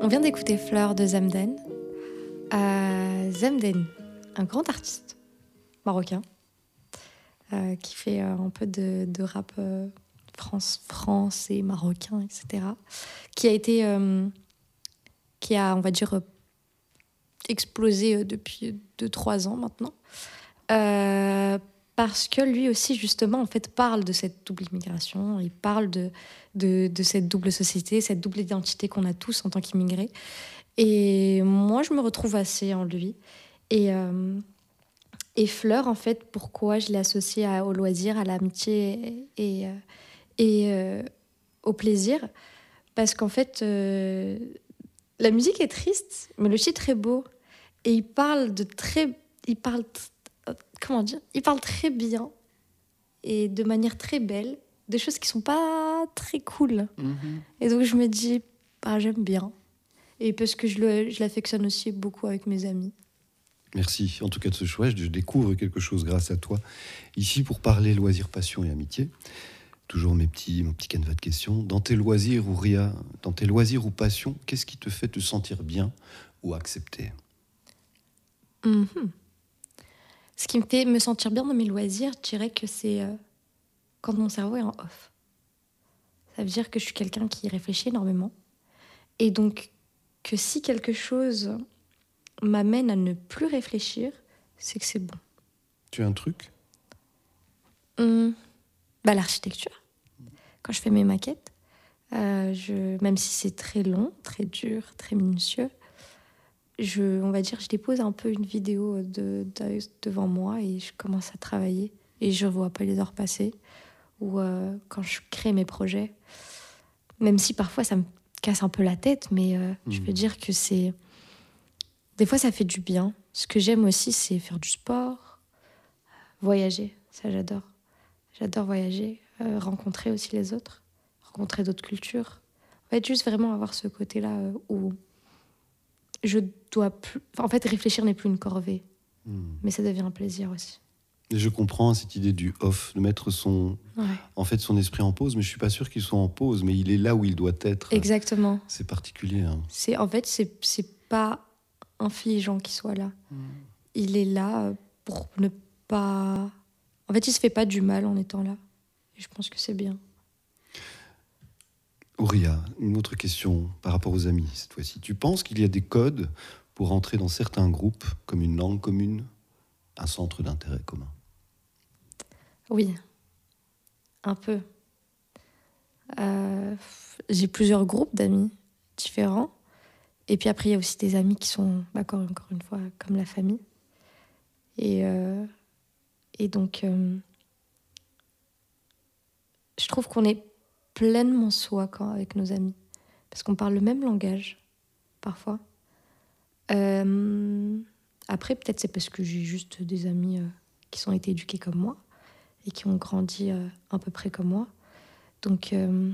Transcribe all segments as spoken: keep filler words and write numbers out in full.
On vient d'écouter Fleur de Zemden. Euh, Zemden, un grand artiste marocain euh, qui fait euh, un peu de, de rap euh, France, France et marocain, et cetera. Qui a été, euh, qui a, on va dire, euh, explosé euh, depuis deux trois ans maintenant. Euh, parce que lui aussi, justement, en fait, parle de cette double immigration, il parle de, de, de cette double société, cette double identité qu'on a tous en tant qu'immigrés. Et moi, je me retrouve assez en lui. Et, euh, et Fleur, en fait, pourquoi je l'ai associé à, au loisir, à l'amitié et, et, et euh, au plaisir? Parce qu'en fait, euh, la musique est triste, mais le titre est beau. Et il parle de très... Il parle... Comment dire? Il parle très bien et de manière très belle, des choses qui sont pas très cool. Mm-hmm. Et donc je me dis, bah, j'aime bien. Et parce que je, le, je l'affectionne aussi beaucoup avec mes amis. Merci en tout cas de ce choix. Je découvre quelque chose grâce à toi. Ici pour parler loisirs, passion et amitié. Toujours mes petits, mon petit canevas de questions. Dans tes loisirs ou Ria, dans tes loisirs ou passions, qu'est-ce qui te fait te sentir bien ou accepter? Mm-hmm. Ce qui me fait me sentir bien dans mes loisirs, je dirais que c'est euh, quand mon cerveau est en off. Ça veut dire que je suis quelqu'un qui réfléchit énormément. Et donc, que si quelque chose m'amène à ne plus réfléchir, c'est que c'est bon. Tu as un truc? Hum, bah, l'architecture. Quand je fais mes maquettes, euh, je, même si c'est très long, très dur, très minutieux, je, on va dire, je dépose un peu une vidéo de, de, devant moi et je commence à travailler. Et je ne vois pas les heures passer. Ou euh, quand je crée mes projets, même si parfois ça me casse un peu la tête, mais euh, mmh. je peux dire que c'est... Des fois, ça fait du bien. Ce que j'aime aussi, c'est faire du sport, voyager. Ça, j'adore. J'adore voyager, euh, rencontrer aussi les autres, rencontrer d'autres cultures. En fait, juste vraiment avoir ce côté-là euh, où je dois plus... Enfin, en fait, réfléchir n'est plus une corvée, mmh. mais ça devient un plaisir aussi. Et je comprends cette idée du off, de mettre son, ouais. en fait, son esprit en pause, mais je suis pas sûr qu'il soit en pause, mais il est là où il doit être. Exactement. C'est particulier. Hein. C'est, en fait, c'est, c'est pas infligeant qu'il soit là. Mmh. Il est là pour ne pas... En fait, il se fait pas du mal en étant là. Et je pense que c'est bien. Ouria, une autre question par rapport aux amis, cette fois-ci. Tu penses qu'il y a des codes pour entrer dans certains groupes, comme une langue commune, un centre d'intérêt commun? Oui, un peu. Euh, j'ai plusieurs groupes d'amis différents. Et puis après, il y a aussi des amis qui sont, encore, encore une fois, comme la famille. Et, euh, et donc, euh, je trouve qu'on est pleinement soi quand, avec nos amis. Parce qu'on parle le même langage, parfois. Euh, après, peut-être c'est parce que j'ai juste des amis euh, qui ont été éduqués comme moi et qui ont grandi euh, à peu près comme moi. Donc, euh,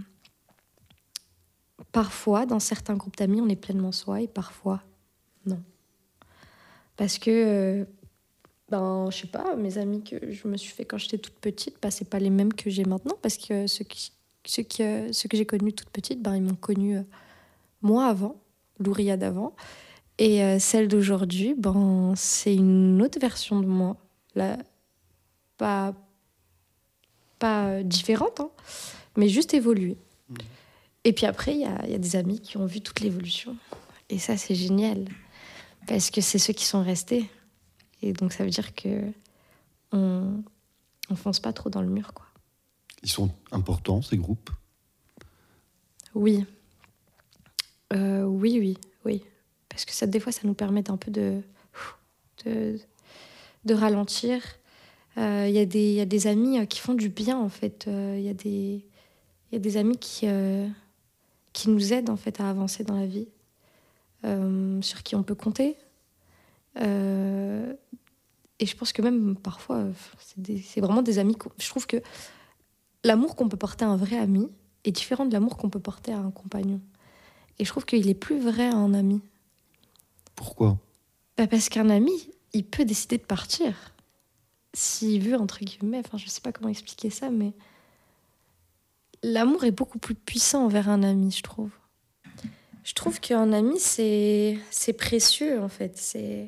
parfois, dans certains groupes d'amis, on est pleinement soi et parfois, non. Parce que, euh, ben, je sais pas, mes amis que je me suis fait quand j'étais toute petite, ben, c'est pas les mêmes que j'ai maintenant parce que ceux, qui, ceux, qui, euh, ceux que j'ai connus toute petite, ben, ils m'ont connue euh, moi avant, l'Ouria d'avant. Et euh, celle d'aujourd'hui, ben, c'est une autre version de moi. Là, pas, pas euh, différente, hein, mais juste évoluée. Mmh. Et puis après, il y a, y a des amis qui ont vu toute l'évolution. Et ça, c'est génial. Parce que c'est ceux qui sont restés. Et donc, ça veut dire qu'on ne fonce pas trop dans le mur, quoi. Ils sont importants, ces groupes? Oui. Euh, oui, oui, oui. Parce que ça, des fois, ça nous permet un peu de, de, de ralentir. Il euh, y, y a des amis qui font du bien, en fait. Il euh, y, y a des amis qui, euh, qui nous aident, en fait, à avancer dans la vie. Euh, sur qui on peut compter. Euh, et je pense que même parfois, c'est, des, c'est vraiment des amis... Je trouve que l'amour qu'on peut porter à un vrai ami est différent de l'amour qu'on peut porter à un compagnon. Et je trouve qu'il est plus vrai à un ami. Pourquoi? Bah parce qu'un ami, il peut décider de partir. S'il veut, entre guillemets. Enfin, je sais pas comment expliquer ça, mais... L'amour est beaucoup plus puissant envers un ami, je trouve. Je trouve qu'un ami, c'est, c'est précieux, en fait. C'est,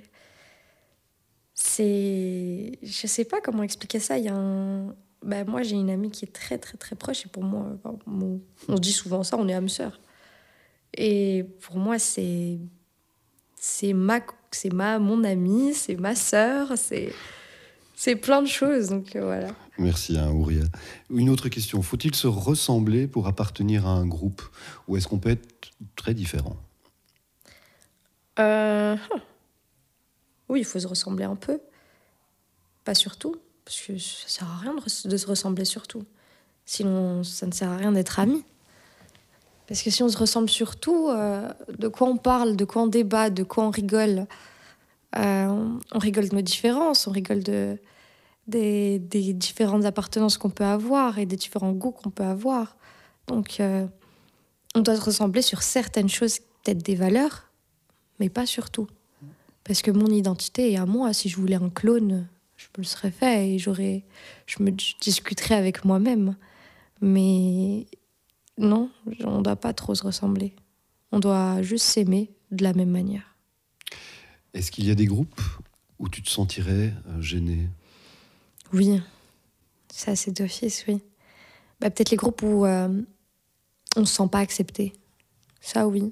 c'est... Je sais pas comment expliquer ça. Il y a un... Ben, moi, j'ai une amie qui est très, très, très proche. Et pour moi, ben, mon- on dit souvent ça, on est âme sœur. Et pour moi, c'est, c'est, ma... c'est ma... mon amie, c'est ma sœur, c'est... c'est plein de choses. Donc, euh, voilà. Merci, hein, Ouria. Une autre question. Faut-il se ressembler pour appartenir à un groupe? Ou est-ce qu'on peut être très différent? Euh... Oui, il faut se ressembler un peu. Pas surtout, parce que ça sert à rien de, res- de se ressembler surtout. Sinon, ça ne sert à rien d'être amis. Parce que si on se ressemble surtout, euh, de quoi on parle, de quoi on débat, de quoi on rigole. Euh, on rigole de nos différences, on rigole de, des, des différentes appartenances qu'on peut avoir et des différents goûts qu'on peut avoir. Donc, euh, on doit se ressembler sur certaines choses, peut-être des valeurs, mais pas sur tout. Parce que mon identité est à moi. Si je voulais un clone, je me le serais fait et j'aurais, je me je discuterais avec moi-même. Mais non, on ne doit pas trop se ressembler. On doit juste s'aimer de la même manière. Est-ce qu'il y a des groupes où tu te sentirais euh, gêné? Oui, ça c'est d'office, oui. Bah, peut-être les groupes où euh, on ne se sent pas accepté. Ça, oui.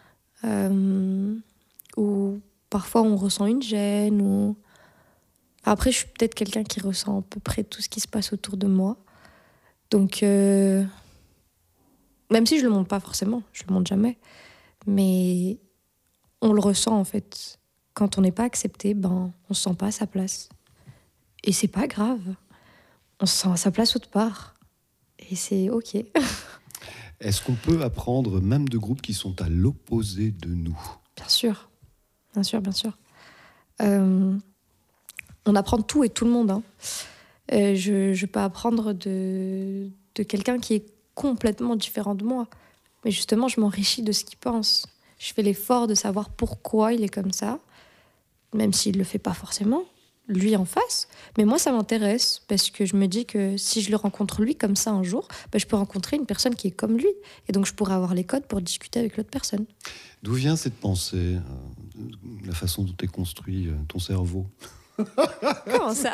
Euh, où parfois on ressent une gêne. Ou... Enfin, après, je suis peut-être quelqu'un qui ressent à peu près tout ce qui se passe autour de moi. Donc, euh, même si je le montre pas forcément, je le montre jamais, mais on le ressent en fait. Quand on n'est pas accepté, ben, on se sent pas à sa place. Et c'est pas grave. On se sent à sa place autre part. Et c'est OK. Est-ce qu'on peut apprendre même de groupes qui sont à l'opposé de nous? Bien sûr. Bien sûr, bien sûr. Euh, on apprend de tout et tout le monde. Hein. Euh, je, je peux apprendre de, de quelqu'un qui est complètement différent de moi. Mais justement, je m'enrichis de ce qu'il pense. Je fais l'effort de savoir pourquoi il est comme ça, même s'il ne le fait pas forcément, lui en face. Mais moi, ça m'intéresse, parce que je me dis que si je le rencontre lui comme ça un jour, ben, je peux rencontrer une personne qui est comme lui. Et donc, je pourrais avoir les codes pour discuter avec l'autre personne. D'où vient cette pensée, euh, la façon dont est construit euh, ton cerveau? Comment ça?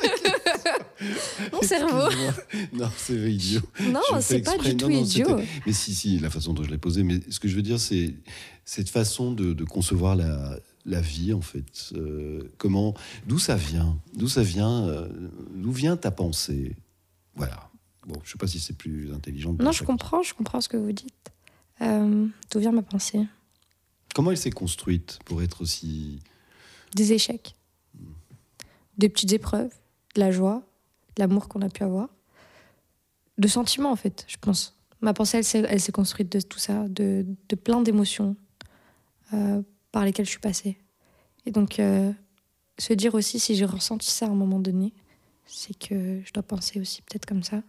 Mon cerveau. Excuse-moi. Non, c'est idiot. Non, Je le fais c'est pas exprès. du Non, tout non, idiot. c'était- Mais si, si, la façon dont je l'ai posé. Mais ce que je veux dire, c'est cette façon de, de concevoir la, la vie, en fait. Euh, comment, d'où ça vient? D'où ça vient? euh, D'où vient ta pensée? Voilà. Bon, je sais pas si c'est plus intelligent. de Non, dire je ça comme ça. comprends, je comprends ce que vous dites. Euh, D'où vient ma pensée? Comment elle s'est construite pour être aussi... Des échecs, des petites épreuves, de la joie, de l'amour qu'on a pu avoir, de sentiments en fait, je pense. Ma pensée, elle s'est, elle s'est construite de tout ça, de, de plein d'émotions euh, par lesquelles je suis passée. Et donc, euh, se dire aussi, si j'ai ressenti ça à un moment donné, c'est que je dois penser aussi peut-être comme ça.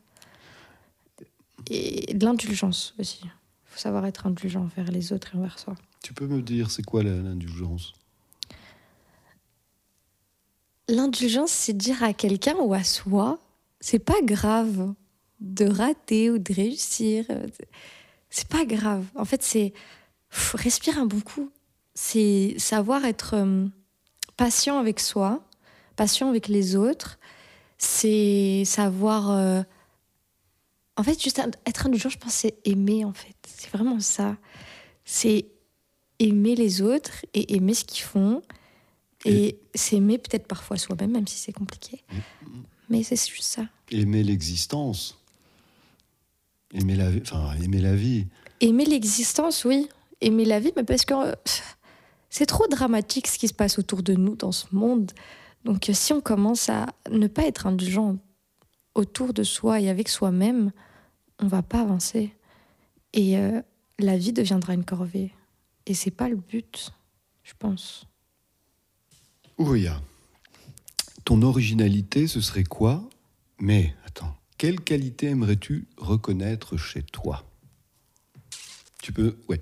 Et de l'indulgence aussi. Il faut savoir être indulgent envers les autres et envers soi. Tu peux me dire, c'est quoi la- l'indulgence? L'indulgence, c'est dire à quelqu'un ou à soi, c'est pas grave de rater ou de réussir. C'est pas grave. En fait, c'est pff, respire un bon coup. C'est savoir être euh, patient avec soi, patient avec les autres. C'est savoir... euh, En fait, juste être indulgent, je pense, c'est aimer, en fait. C'est vraiment ça. C'est aimer les autres et aimer ce qu'ils font. Et s'aimer peut-être parfois soi-même, même si c'est compliqué. Mais c'est juste ça. Aimer l'existence. Aimer la vie. Enfin, aimer la vie. Aimer l'existence, oui. Aimer la vie, mais parce que euh, c'est trop dramatique ce qui se passe autour de nous dans ce monde. Donc euh, si on commence à ne pas être indulgent autour de soi et avec soi-même, on va pas avancer. Et euh, la vie deviendra une corvée. Et c'est pas le but, je pense. Ouria, ton originalité, ce serait quoi? Mais, attends, quelle qualité aimerais-tu reconnaître chez toi? Tu peux... Ouais.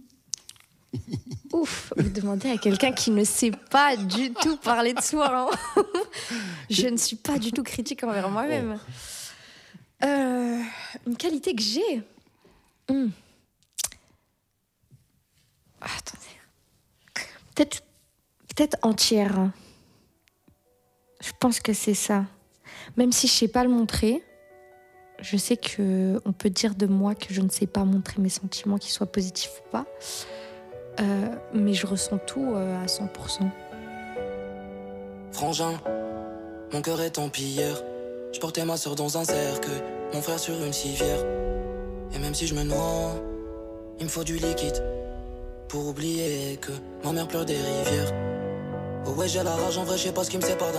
Ouf, vous demandez à quelqu'un qui ne sait pas du tout parler de soi. Hein. Je ne suis pas du tout critique envers moi-même. Oh. Euh, une qualité que j'ai. Hum. Peut-être, peut-être entière. Hein. Je pense que c'est ça. Même si je sais pas le montrer, je sais que on peut dire de moi que je ne sais pas montrer mes sentiments, qu'ils soient positifs ou pas. Euh, mais je ressens tout euh, à cent pour cent. Frangin, mon cœur est en pierre. Je portais ma soeur dans un cercueil, mon frère sur une civière. Et même si je me noie, il me faut du liquide pour oublier que ma mère pleure des rivières. Oh ouais, j'ai la rage, en vrai, je sais pas ce qui me sépare.